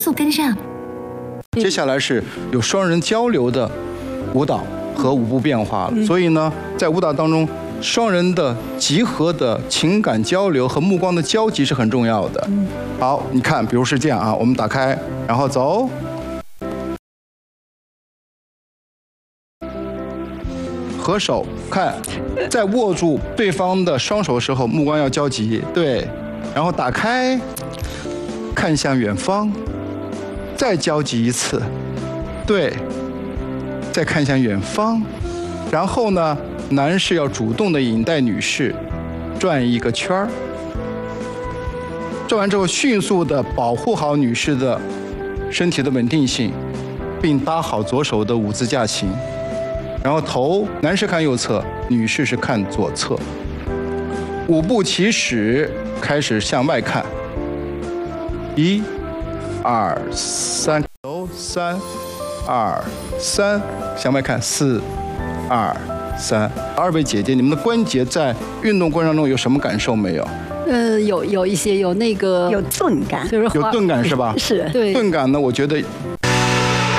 速跟上。 接下来是有双人交流的舞蹈和舞步变化了，所以呢，在舞蹈当中，双人的集合的情感交流和目光的交集是很重要的。好，你看，比如是这样啊，我们打开，然后走，合手，看，在握住对方的双手的时候，目光要交集，对，然后打开，看向远方。再交集一次，对，再看向远方，然后呢，男士要主动的引带女士转一个圈儿，转完之后迅速的保护好女士的身体的稳定性，并搭好左手的舞姿架琴，然后头男士看右侧，女士是看左侧，舞步起始，开始向外看，1、2、3，走，3、2、3，向外看，4、2、3。二位姐姐，你们的关节在运动过程中有什么感受没有？ 有一些有那个有钝感， 就是有钝感是吧？ 是， 对， 钝感呢，我觉得